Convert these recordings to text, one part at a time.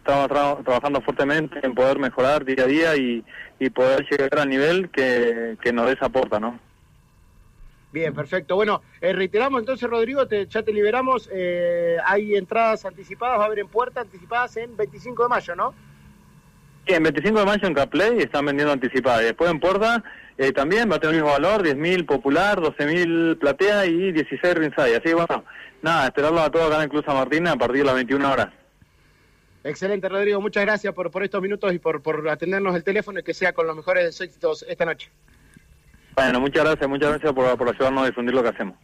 estamos trabajando fuertemente en poder mejorar día a día y poder llegar al nivel que nos desaporta, ¿no? Bien, perfecto. Bueno, reiteramos entonces, Rodrigo, ya te liberamos. Hay entradas anticipadas, va a haber en puerta anticipadas en 25 de mayo, ¿no? Sí, en 25 de mayo en Capley están vendiendo anticipadas. Y después en puerta también va a tener el mismo valor, 10.000 popular, 12.000 platea y 16 ringside. Así que bueno, nada, esperarlo a todos acá en el Club San Martín a partir de las 21 horas. Excelente, Rodrigo. Muchas gracias por estos minutos y por atendernos el teléfono y que sea con los mejores éxitos esta noche. Bueno, muchas gracias por ayudarnos a difundir lo que hacemos.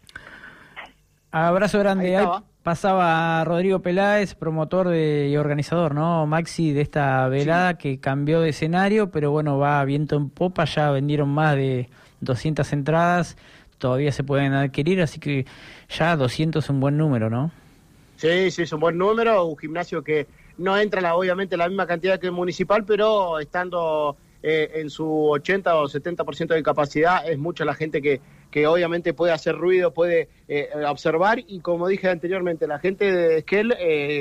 Abrazo grande. Ahí pasaba Rodrigo Peláez, promotor y organizador, ¿no? Maxi, de esta velada, sí, que cambió de escenario, pero bueno, va viento en popa, ya vendieron más de 200 entradas, todavía se pueden adquirir, así que ya 200 es un buen número, ¿no? Sí, es un buen número, un gimnasio que no entra obviamente la misma cantidad que el municipal, pero estando en su 80 o 70% de capacidad, es mucha la gente que obviamente puede hacer ruido, puede observar, y como dije anteriormente, la gente de Esquel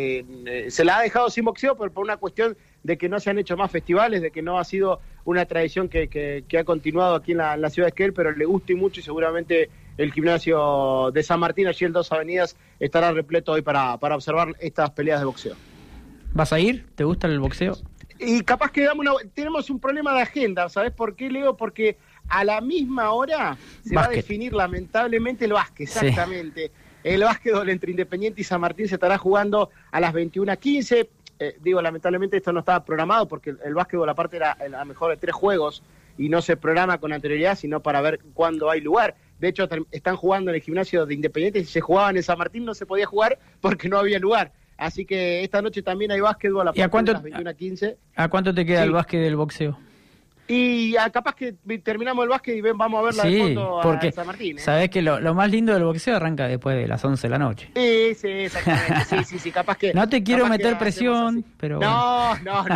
se la ha dejado sin boxeo por una cuestión de que no se han hecho más festivales, de que no ha sido una tradición que ha continuado aquí en la ciudad de Esquel, pero le gusta y mucho, y seguramente el gimnasio de San Martín, allí en 2 Avenidas, estará repleto hoy para observar estas peleas de boxeo. ¿Vas a ir? ¿Te gusta el boxeo? Y capaz que tenemos un problema de agenda, ¿sabes por qué, Leo? Porque a la misma hora se va a definir lamentablemente el básquet, exactamente. Sí. El básquetbol entre Independiente y San Martín se estará jugando a las 21:15. Lamentablemente esto no estaba programado porque el básquetbol aparte era a mejor de 3 juegos y no se programa con anterioridad, sino para ver cuándo hay lugar. De hecho, están jugando en el gimnasio de Independiente, y si se jugaba en San Martín no se podía jugar porque no había lugar. Así que esta noche también hay básquetbol a partir de las 21:15. ¿A cuánto te queda el básquet del boxeo? Y capaz que terminamos el básquet y vamos a ver la de fondo a San Martín. Sabés que lo más lindo del boxeo arranca después de las 11 de la noche. Sí, exactamente. sí, capaz que... No te quiero meter presión, pero... No.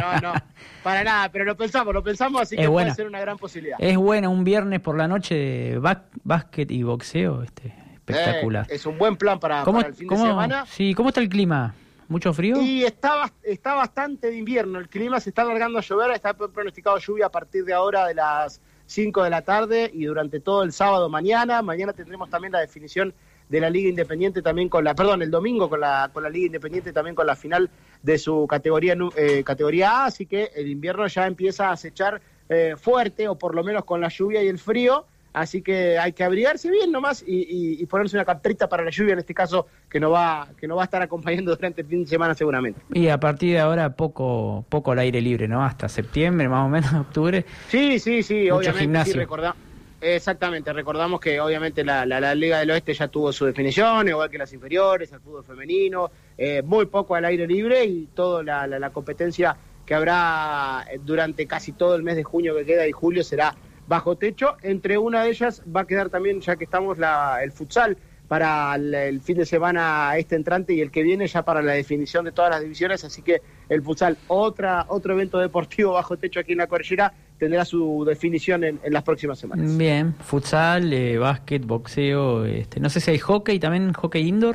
Para nada, pero lo pensamos, así que puede ser una gran posibilidad. Es buena, un viernes por la noche de básquet y boxeo, espectacular. Es un buen plan para el fin de semana. Sí, ¿cómo está el clima? ¿Mucho frío? Y está bastante de invierno, el clima se está alargando a llover, está pronosticado lluvia a partir de ahora de las 5 de la tarde y durante todo el sábado mañana tendremos también la definición de la Liga Independiente también el domingo con la Liga Independiente también con la final de su categoría A, así que el invierno ya empieza a acechar fuerte, o por lo menos con la lluvia y el frío. Así que hay que abrigarse bien nomás y ponerse una caprita para la lluvia, en este caso, que nos va a estar acompañando durante el fin de semana seguramente. Y a partir de ahora poco al aire libre, ¿no? Hasta septiembre, más o menos, octubre. Sí, mucho obviamente. Gimnasio. Sí, exactamente, recordamos que obviamente la Liga del Oeste ya tuvo su definición, igual que las inferiores, el fútbol femenino, muy poco al aire libre, y toda la competencia que habrá durante casi todo el mes de junio que queda y julio será bajo techo. Entre una de ellas va a quedar también, ya que estamos, el futsal para el fin de semana entrante y el que viene ya para la definición de todas las divisiones, así que el futsal, otro evento deportivo bajo techo aquí en la cordillera, tendrá su definición en las próximas semanas. Bien, futsal, básquet, boxeo, no sé si hay hockey también, hockey indoor.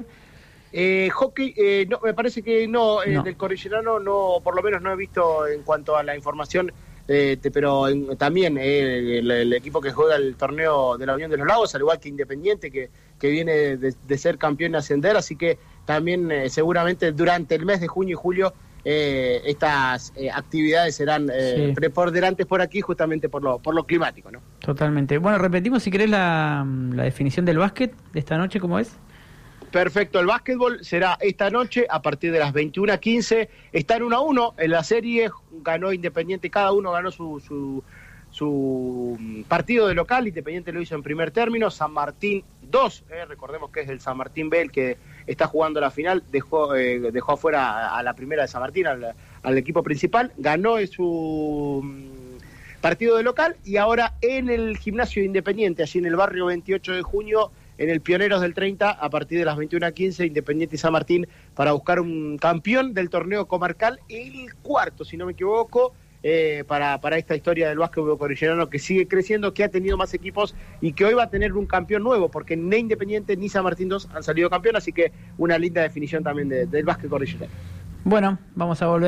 Hockey, no, me parece que no, del cordillerano no, por lo menos no he visto en cuanto a la información. Pero también el equipo que juega el torneo de la Unión de los Lagos, al igual que Independiente, que viene de ser campeón y ascender, así que también seguramente durante el mes de junio y julio estas actividades serán preponderantes por aquí, justamente por lo climático, ¿no? Totalmente. Bueno, repetimos si querés la definición del básquet de esta noche, ¿cómo es? Perfecto, el básquetbol será esta noche a partir de las 21:15. Están 1-1 en la serie, ganó Independiente, cada uno ganó su partido de local. Independiente lo hizo en primer término, San Martín 2, recordemos que es el San Martín B el que está jugando la final, dejó afuera a la primera de San Martín, al equipo principal, ganó su partido de local, y ahora en el gimnasio Independiente, allí en el barrio 28 de junio, en el Pioneros del 30, a partir de las 21:15, Independiente y San Martín, para buscar un campeón del torneo comarcal, el cuarto, si no me equivoco, para esta historia del básquetbol cordillerano, que sigue creciendo, que ha tenido más equipos y que hoy va a tener un campeón nuevo, porque ni Independiente ni San Martín 2 han salido campeón, así que una linda definición también del básquet cordillerano. Bueno, vamos a volver.